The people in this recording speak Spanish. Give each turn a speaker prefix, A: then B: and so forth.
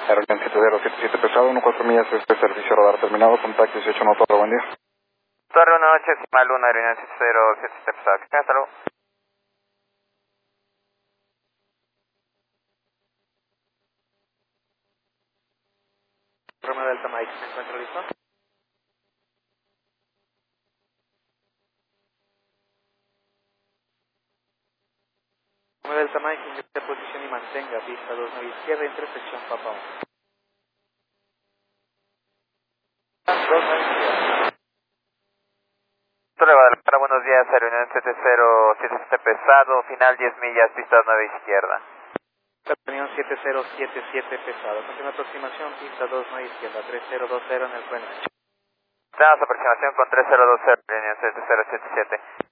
A: Aerolíneas 7077 pesado, 14 millas, servicio radar terminado, contacto 18 no todo, buen día.
B: Torre 1 decimal 1, Aerolíneas 7077 pesado. Hasta luego.
C: Roma Delta Mike, ¿se encuentra listo? Roma Delta Mike, ingrese a posición y mantenga pista 29 izquierda, intersección Papa 1. 29 izquierda.
B: Torre Guadalajara, buenos días, Aerolíneas 7077 pesado, final 10 millas, pista 9 izquierda.
C: Reunión 7077 pesado, continua aproximación, pista 29 izquierda, 3020 en el frente.
B: Tenemos aproximación con 3020, Aerolíneas 7077.